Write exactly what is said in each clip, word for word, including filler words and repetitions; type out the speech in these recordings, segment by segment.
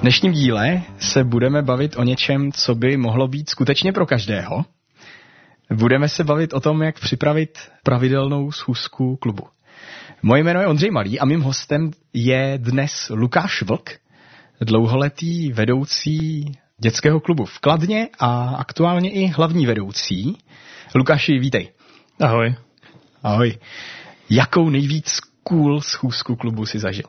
V dnešním díle se budeme bavit o něčem, co by mohlo být skutečně pro každého. Budeme se bavit o tom, jak připravit pravidelnou schůzku klubu. Moje jméno je Ondřej Malý a mým hostem je dnes Lukáš Vlk, dlouholetý vedoucí dětského klubu v Kladně a aktuálně i hlavní vedoucí. Lukáši, vítej. Ahoj. Ahoj. Jakou nejvíc cool schůzku klubu si zažil?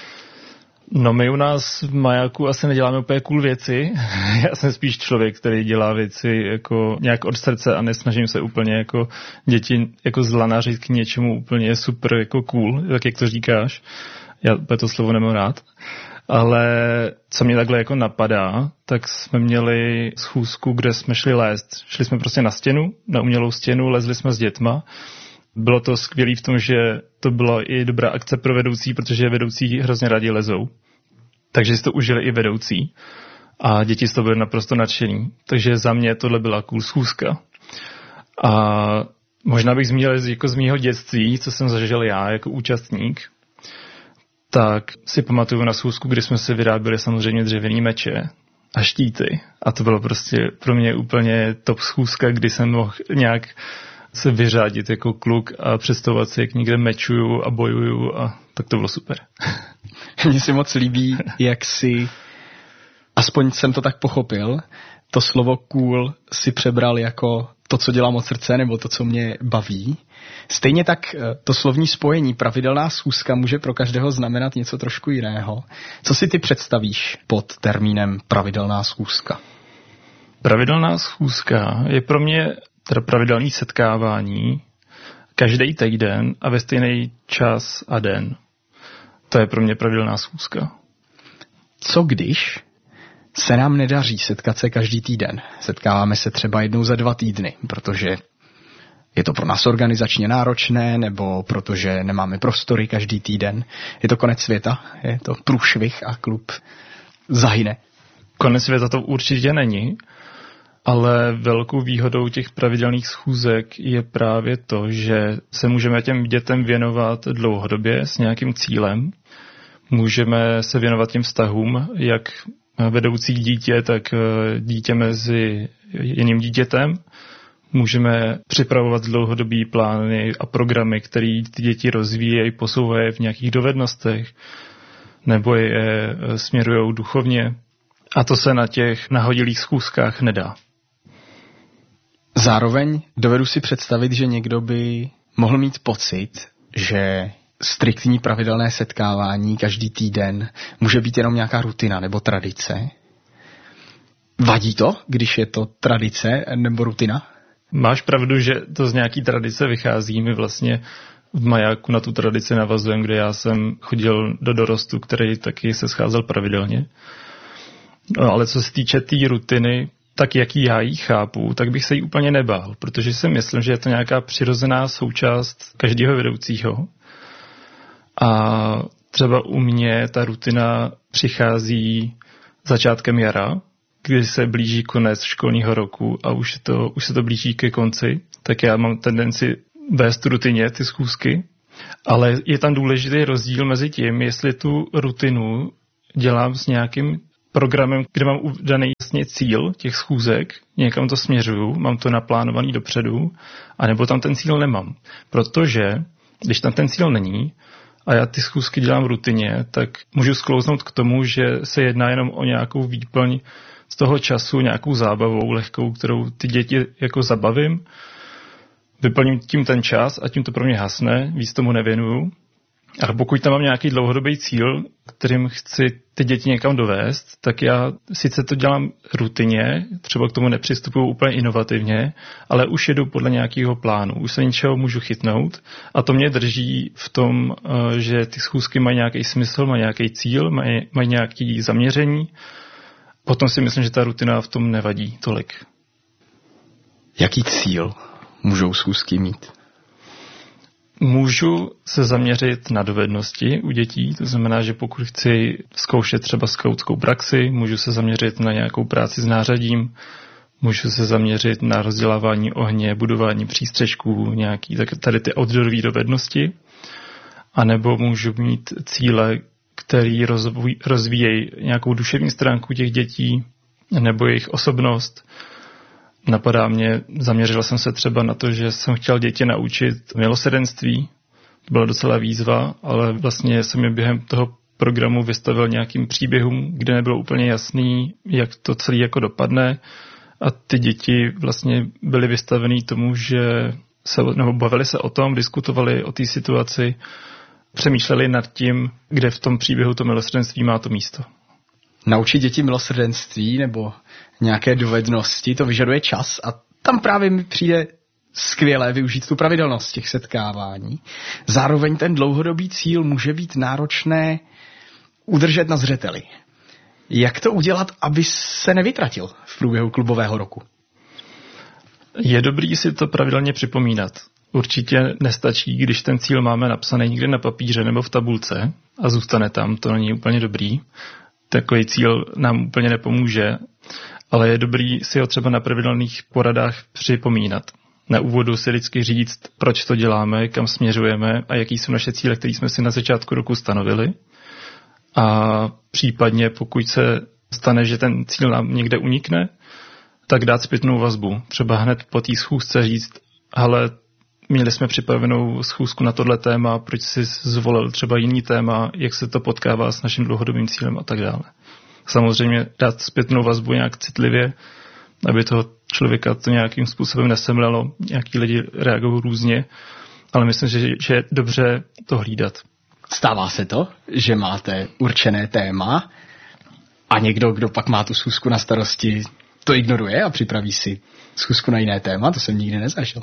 No my u nás v Majáku asi neděláme úplně cool věci. Já jsem spíš člověk, který dělá věci jako nějak od srdce a nesnažím se úplně jako děti jako zlanařit k něčemu úplně super jako cool, tak jak to říkáš. Já to slovo nemám rád. Ale co mě takhle jako napadá, tak jsme měli schůzku, kde jsme šli lézt. Šli jsme prostě na stěnu, na umělou stěnu, lezli jsme s dětma. Bylo to skvělé v tom, že to byla i dobrá akce pro vedoucí, protože vedoucí hrozně rádi lezou. Takže si to užili i vedoucí. A děti z toho byly naprosto nadšení. Takže za mě tohle byla cool schůzka. A možná bych zmínil jako z mýho dětství, co jsem zažil já jako účastník. Tak si pamatuju na schůzku, kdy jsme si vyráběli samozřejmě dřevěný meče a štíty. A to bylo prostě pro mě úplně top schůzka, kdy jsem mohl nějak se vyřádit jako kluk a představovat si, jak někde mečuju a bojuju, a tak to bylo super. Mně se moc líbí, jak si, aspoň jsem to tak pochopil, to slovo cool si přebral jako to, co dělám od srdce, nebo to, co mě baví. Stejně tak to slovní spojení pravidelná schůzka může pro každého znamenat něco trošku jiného. Co si ty představíš pod termínem pravidelná schůzka? Pravidelná schůzka je pro mě teda pravidelné setkávání každý týden a ve stejný čas a den. To je pro mě pravidelná schůzka. Co když se nám nedaří setkat se každý týden? Setkáváme se třeba jednou za dva týdny, protože je to pro nás organizačně náročné, nebo protože nemáme prostory každý týden. Je to konec světa? Je to průšvih a klub zahyne? Konec světa to určitě není. Ale velkou výhodou těch pravidelných schůzek je právě to, že se můžeme těm dětem věnovat dlouhodobě s nějakým cílem. Můžeme se věnovat těm vztahům, jak vedoucí dítě, tak dítě mezi jiným dítětem. Můžeme připravovat dlouhodobý plány a programy, které ty děti rozvíjejí, posouvají v nějakých dovednostech nebo je směrují duchovně. A to se na těch nahodilých schůzkách nedá. Zároveň dovedu si představit, že někdo by mohl mít pocit, že striktní pravidelné setkávání každý týden může být jenom nějaká rutina nebo tradice. Vadí to, když je to tradice nebo rutina? Máš pravdu, že to z nějaký tradice vychází. My vlastně v Majáku na tu tradici navazujeme, kde já jsem chodil do dorostu, který taky se scházel pravidelně. No, ale co se týče té tý rutiny, tak jak já ji chápu, tak bych se jí úplně nebál, protože si myslím, že je to nějaká přirozená součást každého vedoucího. A třeba u mě ta rutina přichází začátkem jara, kdy se blíží konec školního roku a už, to, už se to blíží ke konci, tak já mám tendenci vést rutině ty schůzky, ale je tam důležitý rozdíl mezi tím, jestli tu rutinu dělám s nějakým programem, kde mám daný jasně cíl těch schůzek, někam to směřuju, mám to naplánovaný dopředu, anebo tam ten cíl nemám. Protože když tam ten cíl není a já ty schůzky dělám v rutině, tak můžu sklouznout k tomu, že se jedná jenom o nějakou výplň z toho času, nějakou zábavou lehkou, kterou ty děti jako zabavím, vyplním tím ten čas a tím to pro mě hasne, víc tomu nevěnuju. A pokud tam mám nějaký dlouhodobý cíl, kterým chci ty děti někam dovést, tak já sice to dělám rutině, třeba k tomu nepřistupuju úplně inovativně, ale už jedu podle nějakého plánu. Už se něčeho můžu chytnout a to mě drží v tom, že ty schůzky mají nějaký smysl, mají nějaký cíl, mají, mají nějaké zaměření. Potom si myslím, že ta rutina v tom nevadí tolik. Jaký cíl můžou schůzky mít? Můžu se zaměřit na dovednosti u dětí, to znamená, že pokud chci zkoušet třeba skautskou praxi, můžu se zaměřit na nějakou práci s nářadím, můžu se zaměřit na rozdělávání ohně, budování přístřešků, nějaký tak tady ty outdoorové dovednosti, anebo můžu mít cíle, který rozvíjejí nějakou duševní stránku těch dětí nebo jejich osobnost. Napadá mě, zaměřil jsem se třeba na to, že jsem chtěl děti naučit milosrdenství. To byla docela výzva, ale vlastně jsem je během toho programu vystavil nějakým příběhům, kde nebylo úplně jasný, jak to celé jako dopadne. A ty děti vlastně byly vystavený tomu, že se, nebo bavili se o tom, diskutovali o té situaci, přemýšleli nad tím, kde v tom příběhu to milosrdenství má to místo. Naučit děti milosrdenství nebo nějaké dovednosti, to vyžaduje čas a tam právě mi přijde skvělé využít tu pravidelnost těch setkávání. Zároveň ten dlouhodobý cíl může být náročné udržet na zřeteli. Jak to udělat, aby se nevytratil v průběhu klubového roku? Je dobrý si to pravidelně připomínat. Určitě nestačí, když ten cíl máme napsaný někde na papíře nebo v tabulce a zůstane tam, to není úplně dobrý. Takový cíl nám úplně nepomůže, ale je dobrý si ho třeba na pravidelných poradách připomínat. Na úvodu si vždycky říct, proč to děláme, kam směřujeme a jaký jsou naše cíle, které jsme si na začátku roku stanovili. A případně, pokud se stane, že ten cíl nám někde unikne, tak dát zpětnou vazbu. Třeba hned po té schůzce říct, hele, měli jsme připravenou schůzku na tohle téma, proč jsi zvolil třeba jiný téma, jak se to potkává s naším dlouhodobým cílem a tak dále. Samozřejmě dát zpětnou vazbu nějak citlivě, aby toho člověka to nějakým způsobem nesemlelo. Nějaký lidi reagují různě, ale myslím, že, že je dobře to hlídat. Stává se to, že máte určené téma a někdo, kdo pak má tu schůzku na starosti, to ignoruje a připraví si schůzku na jiné téma? To jsem nikdy nezažil.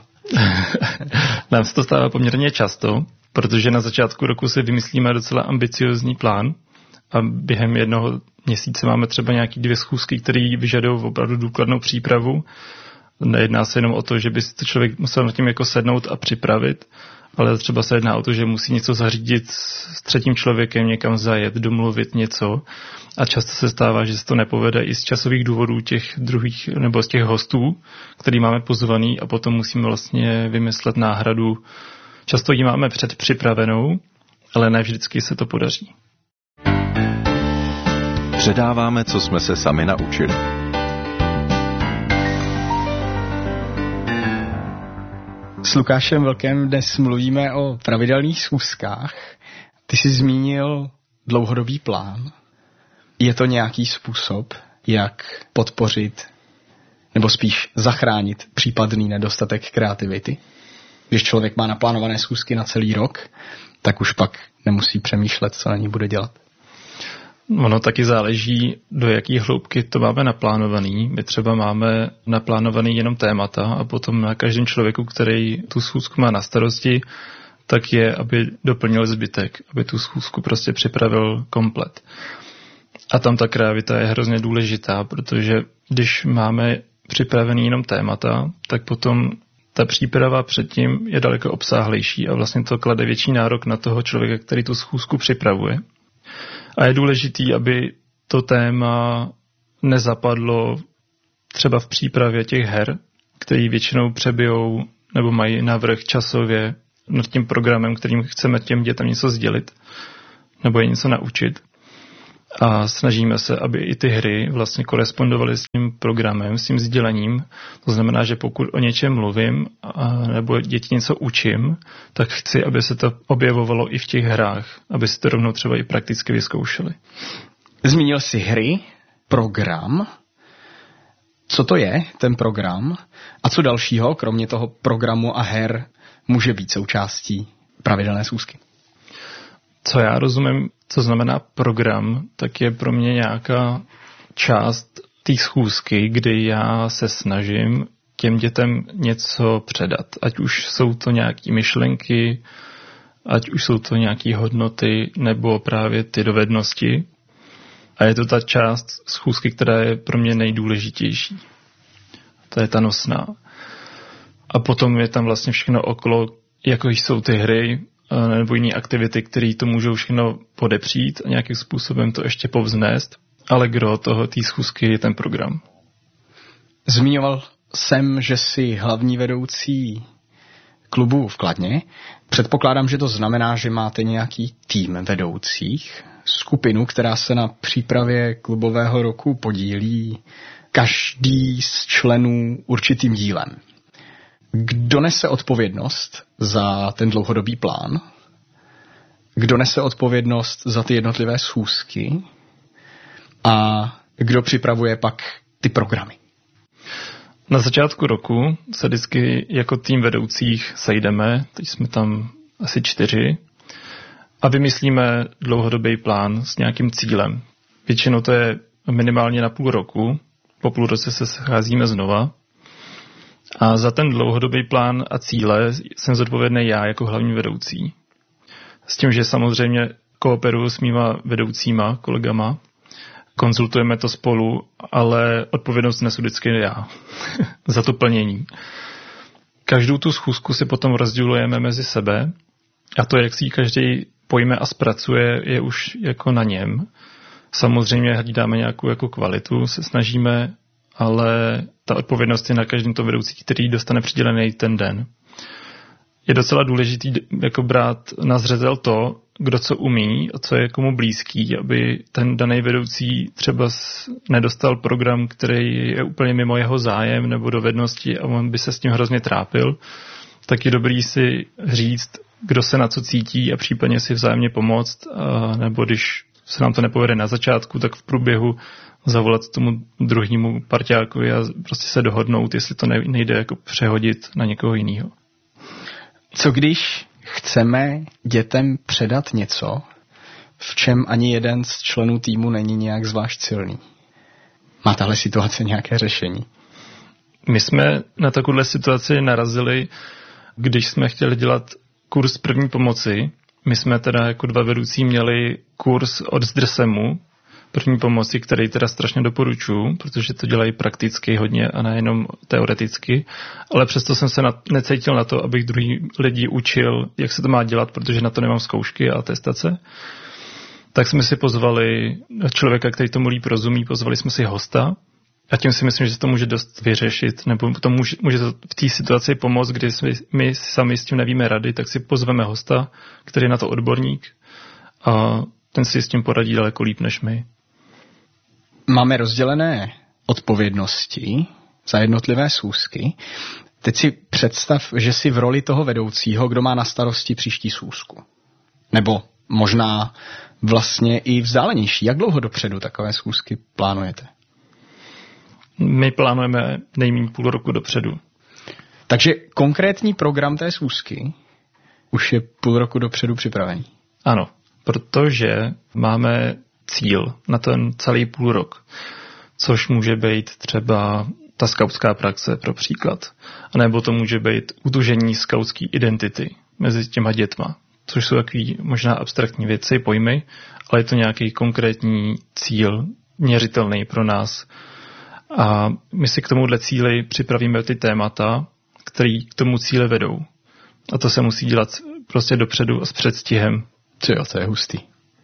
Nám se to stává poměrně často, protože na začátku roku si vymyslíme docela ambiciozní plán a během jednoho měsíce máme třeba nějaký dvě schůzky, které vyžadují opravdu důkladnou přípravu. Nejedná se jenom o to, že by si to člověk musel nad tím jako sednout a připravit, ale třeba se jedná o to, že musí něco zařídit s třetím člověkem, někam zajet, domluvit něco a často se stává, že se to nepovede i z časových důvodů těch druhých nebo z těch hostů, který máme pozvaný a potom musíme vlastně vymyslet náhradu. Často ji máme předpřipravenou, ale ne vždycky se to podaří. Předáváme, co jsme se sami naučili. S Lukášem Vlkem dnes mluvíme o pravidelných schůzkách. Ty jsi zmínil dlouhodobý plán. Je to nějaký způsob, jak podpořit nebo spíš zachránit případný nedostatek kreativity? Když člověk má naplánované schůzky na celý rok, tak už pak nemusí přemýšlet, co na ní bude dělat. Ono taky záleží, do jaký hloubky to máme naplánovaný. My třeba máme naplánovaný jenom témata a potom na každém člověku, který tu schůzku má na starosti, tak je, aby doplnil zbytek, aby tu schůzku prostě připravil komplet. A tam ta kreativita je hrozně důležitá, protože když máme připravený jenom témata, tak potom ta příprava předtím je daleko obsáhlejší a vlastně to klade větší nárok na toho člověka, který tu schůzku připravuje. A je důležitý, aby to téma nezapadlo třeba v přípravě těch her, který většinou přebijou nebo mají navrch časově nad tím programem, kterým chceme těm dětem něco sdělit nebo je něco naučit. A snažíme se, aby i ty hry vlastně korespondovaly s tím programem, s tím sdělením. To znamená, že pokud o něčem mluvím a, nebo děti něco učím, tak chci, aby se to objevovalo i v těch hrách, aby si to rovnou třeba i prakticky vyzkoušeli. Zmínil jsi hry, program. Co to je, ten program? A co dalšího, kromě toho programu a her, může být součástí pravidelné schůzky? Co já rozumím, co znamená program, tak je pro mě nějaká část té schůzky, kdy já se snažím těm dětem něco předat. Ať už jsou to nějaké myšlenky, ať už jsou to nějaké hodnoty, nebo právě ty dovednosti. A je to ta část schůzky, která je pro mě nejdůležitější. To je ta nosná. A potom je tam vlastně všechno okolo, jako jsou ty hry, nebo jiné aktivity, které to můžou všechno podepřít a nějakým způsobem to ještě povznést, ale gro toho té schůzky je ten program. Zmiňoval jsem, že jsi hlavní vedoucí klubu v Kladně. Předpokládám, že to znamená, že máte nějaký tým vedoucích, skupinu, která se na přípravě klubového roku podílí každý z členů určitým dílem. Kdo nese odpovědnost za ten dlouhodobý plán? Kdo nese odpovědnost za ty jednotlivé schůzky? A kdo připravuje pak ty programy? Na začátku roku se vždycky jako tým vedoucích sejdeme, teď jsme tam asi čtyři, a vymyslíme dlouhodobý plán s nějakým cílem. Většinou to je minimálně na půl roku, po půl roce se scházíme znova. A za ten dlouhodobý plán a cíle jsem zodpovědný já jako hlavní vedoucí. S tím, že samozřejmě kooperuju s mýma vedoucíma, kolegama, konzultujeme to spolu, ale odpovědnost nesu vždycky já za to plnění. Každou tu schůzku si potom rozdělujeme mezi sebe a to, jak si ji každý pojme a zpracuje, je už jako na něm. Samozřejmě hlídáme nějakou jako kvalitu, se snažíme, ale ta odpovědnost je na každém to vedoucí, který dostane přidělený ten den. Je docela důležitý jako brát na zřetel to, kdo co umí a co je komu blízký, aby ten daný vedoucí třeba nedostal program, který je úplně mimo jeho zájem nebo dovednosti a on by se s tím hrozně trápil, tak je dobrý si říct, kdo se na co cítí a případně si vzájemně pomoct, a nebo když se nám to nepovede na začátku, tak v průběhu zavolat tomu druhému parťákovi a prostě se dohodnout, jestli to nejde jako přehodit na někoho jiného. Co když chceme dětem předat něco, v čem ani jeden z členů týmu není nějak zvlášť silný? Má tahle situace nějaké řešení? My jsme na takovouhle situaci narazili, když jsme chtěli dělat kurz první pomoci. My jsme teda jako dva vedoucí měli kurz od Zdrsemu první pomoci, který teda strašně doporučuji, protože to dělají prakticky hodně a nejenom teoreticky, ale přesto jsem se na, necítil na to, abych druhý lidi učil, jak se to má dělat, protože na to nemám zkoušky a atestace. Tak jsme si pozvali člověka, který tomu líp rozumí, pozvali jsme si hosta a tím si myslím, že se to může dost vyřešit, nebo to může, může to v té situaci pomoct, kdy my sami s tím nevíme rady, tak si pozveme hosta, který je na to odborník a ten si s tím poradí daleko líp než my. Máme rozdělené odpovědnosti za jednotlivé schůzky. Teď si představ, že jsi v roli toho vedoucího, kdo má na starosti příští schůzku. Nebo možná vlastně i vzdálenější. Jak dlouho dopředu takové schůzky plánujete? My plánujeme nejméně půl roku dopředu. Takže konkrétní program té schůzky už je půl roku dopředu připravený. Ano, protože máme cíl na ten celý půl rok, což může být třeba ta skautská praxe pro příklad, a nebo to může být utužení skautské identity mezi těma dětma, což jsou takový možná abstraktní věci, pojmy, ale je to nějaký konkrétní cíl, měřitelný pro nás. A my si k tomuhle cíli připravíme ty témata, které k tomu cíli vedou. A to se musí dělat prostě dopředu a s předstihem. Jo, to je hustý.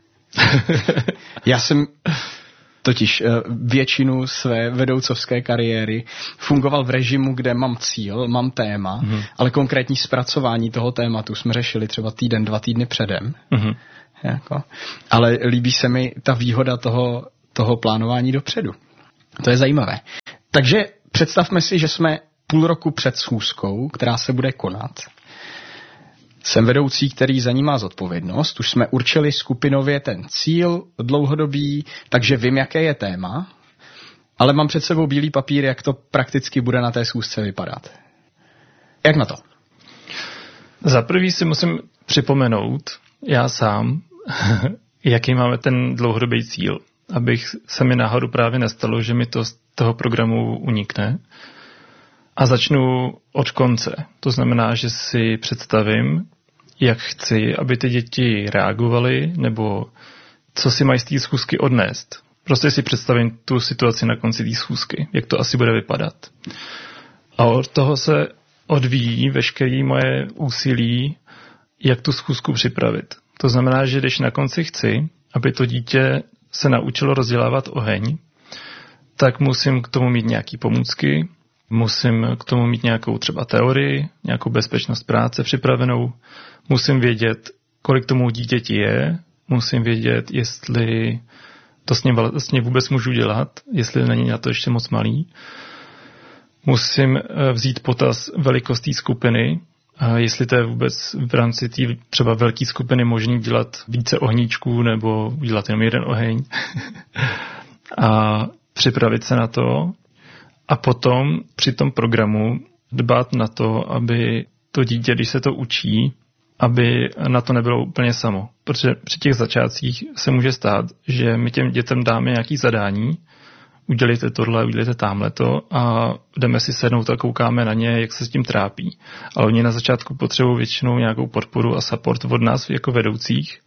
Já jsem totiž většinu své vedoucovské kariéry fungoval v režimu, kde mám cíl, mám téma, mm-hmm. ale konkrétní zpracování toho tématu jsme řešili třeba týden, dva týdny předem. Mm-hmm. Jako. Ale líbí se mi ta výhoda toho, toho plánování dopředu. To je zajímavé. Takže představme si, že jsme půl roku před schůzkou, která se bude konat. Jsem vedoucí, který za ní má zodpovědnost. Už jsme určili skupinově ten cíl dlouhodobý, takže vím, jaké je téma, ale mám před sebou bílý papír, jak to prakticky bude na té schůzce vypadat. Jak na to? Za prvý si musím připomenout, já sám, jaký máme ten dlouhodobý cíl, abych se mi náhodou právě nestalo, že mi to z toho programu unikne. A začnu od konce. To znamená, že si představím, jak chci, aby ty děti reagovaly, nebo co si mají z té schůzky odnést. Prostě si představím tu situaci na konci té schůzky, jak to asi bude vypadat. A od toho se odvíjí veškeré moje úsilí, jak tu schůzku připravit. To znamená, že když na konci chci, aby to dítě se naučilo rozdělávat oheň, tak musím k tomu mít nějaké pomůcky, musím k tomu mít nějakou třeba teorii, nějakou bezpečnost práce připravenou, musím vědět, kolik tomu dítěti je, musím vědět, jestli to s ním vlastně vůbec můžu dělat, jestli není na to ještě moc malý. Musím vzít potaz velikost té skupiny, a jestli to je vůbec v rámci té třeba velké skupiny možný dělat více ohníčků nebo dělat jenom jeden oheň. A připravit se na to a potom při tom programu dbát na to, aby to dítě, když se to učí, aby na to nebylo úplně samo. Protože při těch začátcích se může stát, že my těm dětem dáme nějaké zadání, udělejte tohle, udělejte támhleto a jdeme si sednout a koukáme na ně, jak se s tím trápí. Ale oni na začátku potřebují většinou nějakou podporu a support od nás jako vedoucích.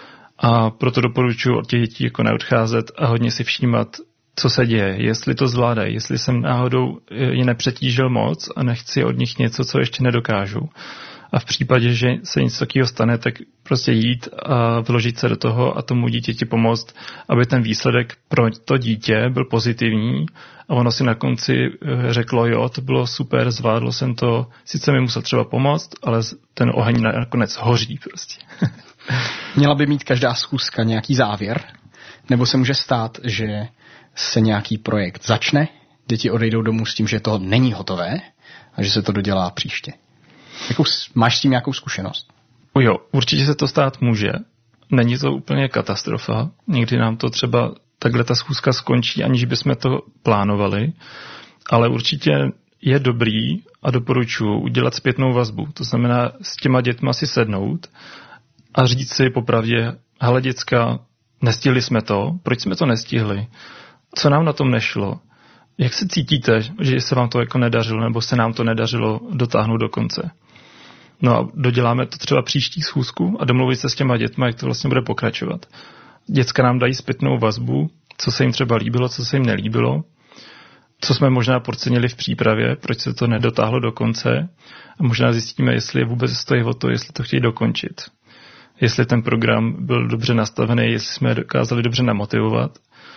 A proto doporučuji od těch dětí jako neodcházet a hodně si všímat, co se děje, jestli to zvládají, jestli jsem náhodou je nepřetížil moc a nechci od nich něco, co ještě nedokážu. A v případě, že se něco takového stane, tak prostě jít a vložit se do toho a tomu dítěti pomoct, aby ten výsledek pro to dítě byl pozitivní a ono si na konci řeklo, jo, to bylo super, zvládlo jsem to, sice mi musel třeba pomoct, ale ten oheň nakonec hoří prostě. Měla by mít každá schůzka nějaký závěr? Nebo se může stát, že se nějaký projekt začne, děti odejdou domů s tím, že to není hotové a že se to dodělá příště? Jakou, máš s tím nějakou zkušenost? O jo, určitě se to stát může. Není to úplně katastrofa. Někdy nám to třeba takhle ta schůzka skončí, aniž bychom to plánovali. Ale určitě je dobrý a doporučuji udělat zpětnou vazbu. To znamená s těma dětma si sednout a říct si popravdě, hele děcka, nestihli jsme to, proč jsme to nestihli? Co nám na tom nešlo? Jak se cítíte, že se vám to jako nedařilo, nebo se nám to nedařilo dotáhnout do konce? No a doděláme to třeba příští schůzku a domluvit se s těma dětma, jak to vlastně bude pokračovat. Děcka nám dají zpětnou vazbu, co se jim třeba líbilo, co se jim nelíbilo, co jsme možná podcenili v přípravě, proč se to nedotáhlo do konce a možná zjistíme, jestli vůbec stojí o to, jestli to chtějí dokončit. Jestli ten program byl dobře nastavený, jestli jsme je dokázali dobře namotivovat.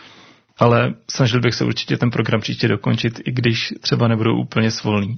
Ale snažil bych se určitě ten program příště dokončit, i když třeba nebudou úplně svolný.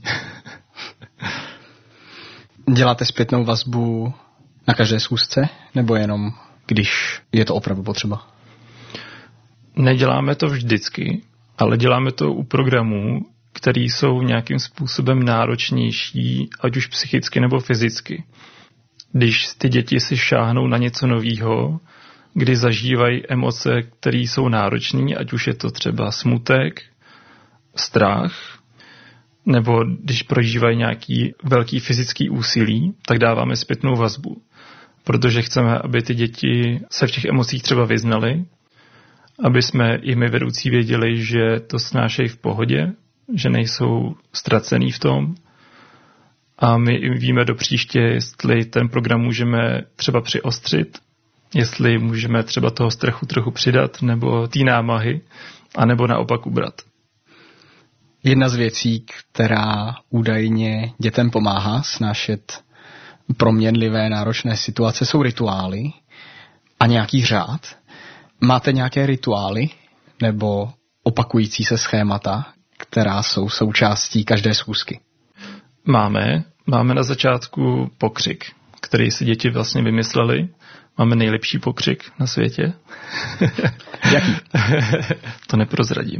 Děláte zpětnou vazbu na každé schůzce, nebo jenom když je to opravdu potřeba? Neděláme to vždycky, ale děláme to u programů, které jsou nějakým způsobem náročnější, ať už psychicky nebo fyzicky. Když ty děti si šáhnou na něco novýho, kdy zažívají emoce, které jsou náročné, ať už je to třeba smutek, strach, nebo když prožívají nějaký velký fyzický úsilí, tak dáváme zpětnou vazbu. Protože chceme, aby ty děti se v těch emocích třeba vyznaly, aby jsme i my vedoucí věděli, že to snášejí v pohodě, že nejsou ztracený v tom. A my víme do příště, jestli ten program můžeme třeba přiostřit, jestli můžeme třeba toho strachu trochu přidat, nebo té námahy, anebo naopak ubrat. Jedna z věcí, která údajně dětem pomáhá snášet proměnlivé náročné situace, jsou rituály a nějaký řád. Máte nějaké rituály nebo opakující se schémata, která jsou součástí každé schůzky? Máme. Máme na začátku pokřik, který si děti vlastně vymysleli. Máme nejlepší pokřik na světě. Jaký? To neprozradím.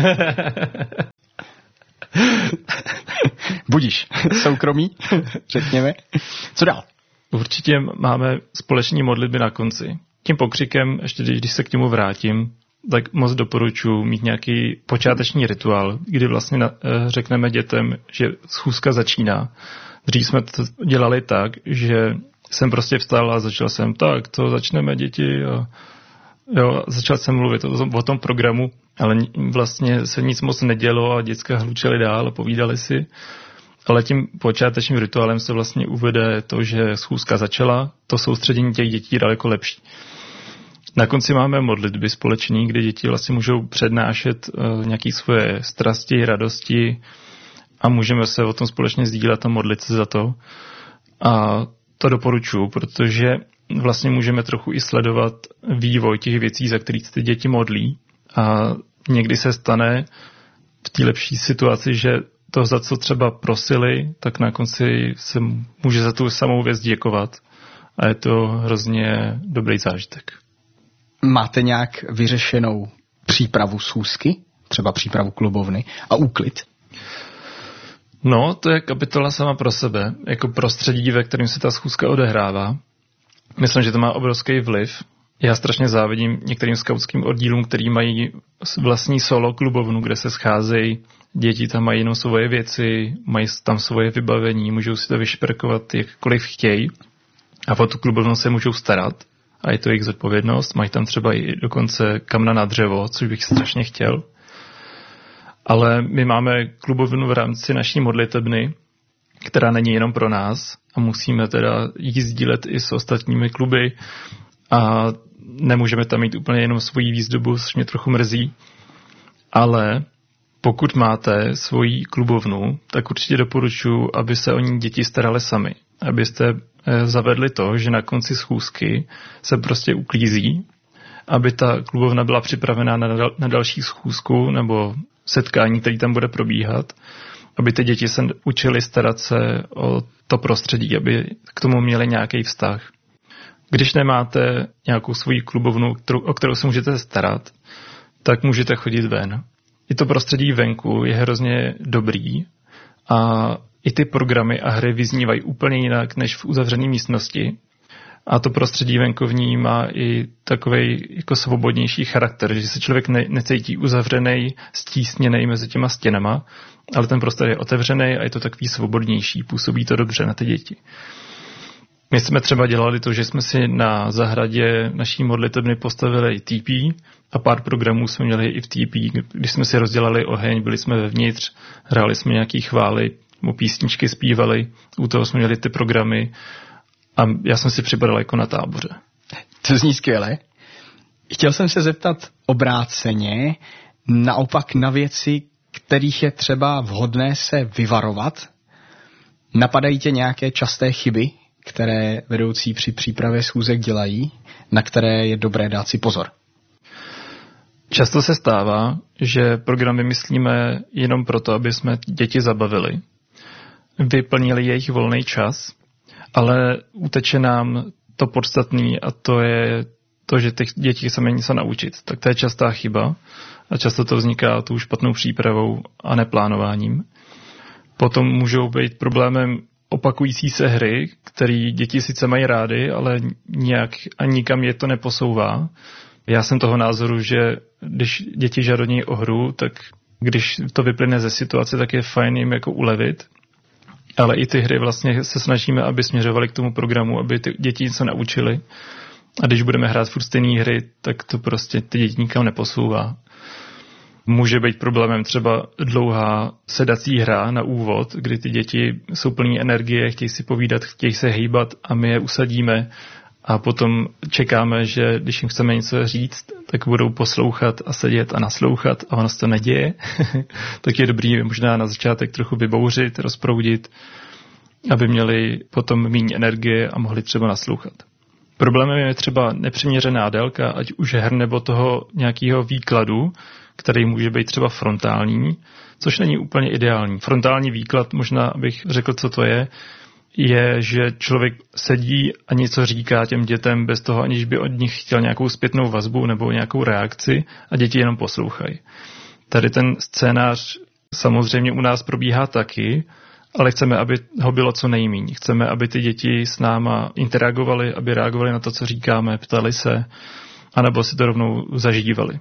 Budíš. Soukromí, řekněme. Co dál? Určitě máme společní modlitby na konci. Tím pokřikem, ještě když se k němu vrátím, tak moc doporučuji mít nějaký počáteční rituál, kdy vlastně řekneme dětem, že schůzka začíná. Dřív jsme to dělali tak, že jsem prostě vstal a začal jsem, tak to začneme děti a jo, začal jsem mluvit o tom, o tom programu, ale vlastně se nic moc nedělo a děcka hlučeli dál a povídali si. Ale tím počátečním rituálem se vlastně uvede to, že schůzka začala, to soustředění těch dětí daleko lepší. Na konci máme modlitby společný, kde děti vlastně můžou přednášet uh, nějaké svoje strasti, radosti a můžeme se o tom společně sdílet a modlit se za to. A to doporučuji, protože vlastně můžeme trochu i sledovat vývoj těch věcí, za kterých ty děti modlí. A někdy se stane v té lepší situaci, že to, za co třeba prosili, tak na konci se může za tu samou věc děkovat. A je to hrozně dobrý zážitek. Máte nějak vyřešenou přípravu schůzky? Třeba přípravu klubovny a úklid? No, to je kapitola sama pro sebe, jako prostředí, ve kterém se ta schůzka odehrává. Myslím, že to má obrovský vliv. Já strašně závidím některým skautským oddílům, který mají vlastní solo klubovnu, kde se scházejí, děti tam mají jenom svoje věci, mají tam svoje vybavení, můžou si to vyšperkovat jakkoliv chtějí a o tu klubovnu se můžou starat a je to jejich zodpovědnost. Mají tam třeba i dokonce kamna na dřevo, což bych strašně chtěl. Ale my máme klubovnu v rámci naší modlitebny, která není jenom pro nás a musíme teda ji sdílet i s ostatními kluby a nemůžeme tam mít úplně jenom svoji výzdobu, což mě trochu mrzí, ale pokud máte svoji klubovnu, tak určitě doporučuji, aby se o ní děti starali sami. Abyste zavedli to, že na konci schůzky se prostě uklízí, aby ta klubovna byla připravená na, dal- na další schůzku nebo setkání, který tam bude probíhat, aby ty děti se učili starat se o to prostředí, aby k tomu měli nějaký vztah. Když nemáte nějakou svoji klubovnu, kterou, o kterou se můžete starat, tak můžete chodit ven. I to prostředí venku je hrozně dobrý a i ty programy a hry vyznívají úplně jinak než v uzavřené místnosti. A to prostředí venkovní má i takovej jako svobodnější charakter, že se člověk ne, necítí uzavřený, stísněný mezi těma stěnama, ale ten prostor je otevřený a je to takový svobodnější, působí to dobře na ty děti. My jsme třeba dělali to, že jsme si na zahradě naší modlitebny postavili T P a pár programů jsme měli i v T P. Když jsme si rozdělali oheň, byli jsme vevnitř, hráli jsme nějaký chvály, písničky zpívali, u toho jsme měli ty programy a já jsem si připadal jako na táboře. To zní skvěle. Chtěl jsem se zeptat obráceně, naopak na věci, kterých je třeba vhodné se vyvarovat. Napadají tě nějaké časté chyby, které vedoucí při přípravě schůzek dělají, na které je dobré dát si pozor? Často se stává, že program vymyslíme jenom proto, aby jsme děti zabavili, vyplnili jejich volný čas, ale uteče nám to podstatné a to je to, že těch děti chceme něco naučit. Tak to je častá chyba a často to vzniká tou špatnou přípravou a neplánováním. Potom můžou být problémem opakující se hry, které děti sice mají rády, ale nějak a nikam je to neposouvá. Já jsem toho názoru, že když děti žádají o hru, tak když to vyplyne ze situace, tak je fajn jim jako ulevit. Ale i ty hry vlastně se snažíme, aby směřovaly k tomu programu, aby ty děti něco naučily. A když budeme hrát furt stejné hry, tak to prostě ty děti nikam neposouvá. Může být problémem třeba dlouhá sedací hra na úvod, kdy ty děti jsou plný energie, chtějí si povídat, chtějí se hýbat a my je usadíme a potom čekáme, že když jim chceme něco říct, tak budou poslouchat a sedět a naslouchat a ono se to neděje. Tak je dobrý možná na začátek trochu vybouřit, rozproudit, aby měli potom méně energie a mohli třeba naslouchat. Problémem je třeba nepřiměřená délka, ať už her nebo toho nějakého výkladu, který může být třeba frontální, což není úplně ideální. Frontální výklad, možná abych řekl, co to je, je, že člověk sedí a něco říká těm dětem bez toho, aniž by od nich chtěl nějakou zpětnou vazbu nebo nějakou reakci a děti jenom poslouchají. Tady ten scénář samozřejmě u nás probíhá taky, ale chceme, aby ho bylo co nejméně. Chceme, aby ty děti s náma interagovaly, aby reagovaly na to, co říkáme, ptali se, anebo si to rovnou zažívali.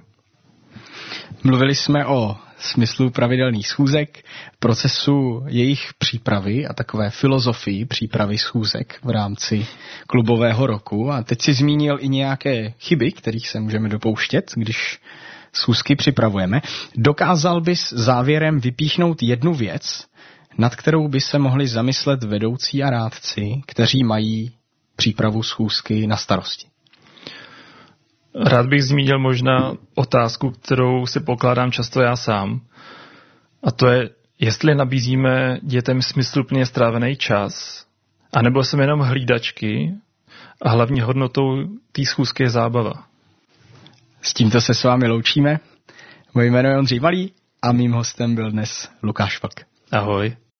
Mluvili jsme o smyslu pravidelných schůzek, procesu jejich přípravy a takové filozofii přípravy schůzek v rámci klubového roku. A teď si zmínil i nějaké chyby, kterých se můžeme dopouštět, když schůzky připravujeme. Dokázal bys závěrem vypíchnout jednu věc, nad kterou by se mohli zamyslet vedoucí a rádci, kteří mají přípravu schůzky na starosti? Rád bych zmínil možná otázku, kterou si pokládám často já sám. A to je, jestli nabízíme dětem smysluplně strávený čas, anebo jsme jenom hlídačky a hlavní hodnotou té schůzky je zábava. S tímto se s vámi loučíme. Moje jméno je Ondřej Malý a mým hostem byl dnes Lukáš Vlk. Ahoj.